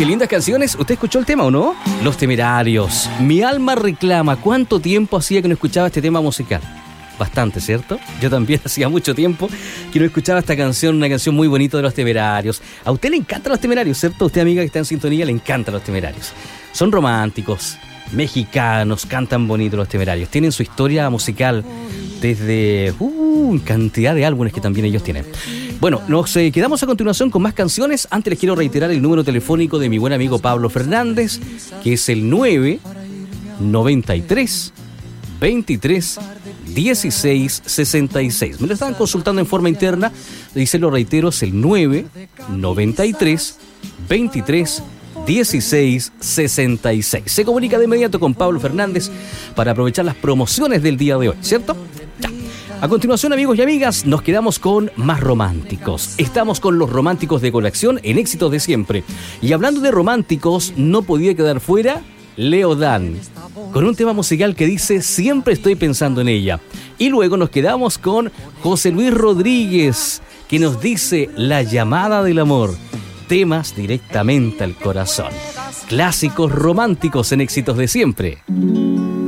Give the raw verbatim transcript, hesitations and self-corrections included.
Qué lindas canciones. ¿Usted escuchó el tema o no? Los Temerarios. Mi alma reclama. ¿Cuánto tiempo hacía que no escuchaba este tema musical? Bastante, ¿cierto? Yo también hacía mucho tiempo que no escuchaba esta canción, una canción muy bonita de Los Temerarios. A usted le encantan Los Temerarios, ¿cierto? A usted, amiga que está en sintonía, le encantan Los Temerarios. Son románticos, mexicanos, cantan bonito Los Temerarios. Tienen su historia musical desde uh, cantidad de álbumes que también ellos tienen. Bueno, nos eh, quedamos a continuación con más canciones. Antes les quiero reiterar el número telefónico de mi buen amigo Pablo Fernández, que es el nueve noventa y tres veintitrés dieciséis sesenta y seis. Me lo estaban consultando en forma interna y se lo reitero, es el nueve noventa y tres veintitrés dieciséis sesenta y seis. Se comunica de inmediato con Pablo Fernández para aprovechar las promociones del día de hoy, ¿cierto? Ya. A continuación, amigos y amigas, nos quedamos con más románticos. Estamos con los románticos de colección en Éxitos de Siempre. Y hablando de románticos, no podía quedar fuera Leo Dan, con un tema musical que dice Siempre estoy pensando en ella. Y luego nos quedamos con José Luis Rodríguez, que nos dice La llamada del amor. Temas directamente al corazón. Clásicos románticos en Éxitos de Siempre.